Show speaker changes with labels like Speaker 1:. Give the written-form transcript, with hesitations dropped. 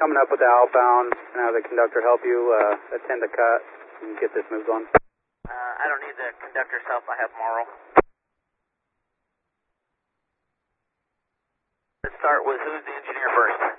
Speaker 1: coming up with the outbound and have the conductor help you attend the cut and get this moved on.
Speaker 2: I don't need the conductor's help. I have Morrow. Let's start with who's the engineer first.